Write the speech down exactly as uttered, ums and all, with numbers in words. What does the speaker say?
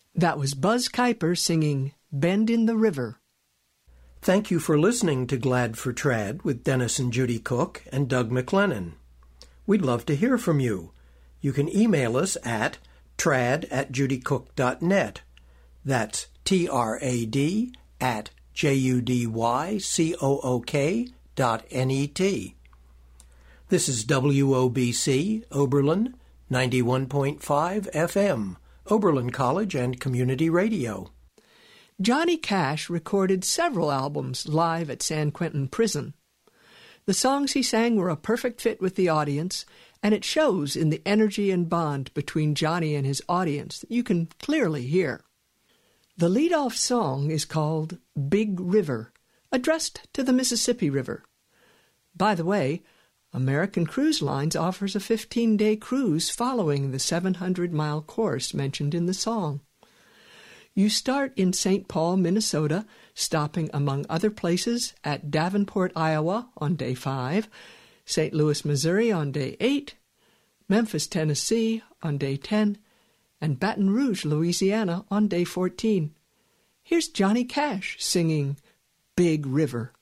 That was Buzz Kuiper singing Bend in the River. Thank you for listening to Glad for Trad with Dennis and Judy Cook and Doug McLennan. We'd love to hear from you. You can email us at trad at judycook dot net. That's T R A D at J U D Y C O O K dot N E T. This is W O B C, Oberlin, ninety-one point five F M, Oberlin College and Community Radio. Johnny Cash recorded several albums live at San Quentin Prison. The songs he sang were a perfect fit with the audience, and it shows in the energy and bond between Johnny and his audience that you can clearly hear. The lead-off song is called Big River, addressed to the Mississippi River. By the way, American Cruise Lines offers a fifteen-day cruise following the seven hundred mile course mentioned in the song. You start in Saint Paul, Minnesota, stopping among other places at Davenport, Iowa on day five, Saint Louis, Missouri on day eight, Memphis, Tennessee on day ten, and Baton Rouge, Louisiana on day fourteen. Here's Johnny Cash singing Big River.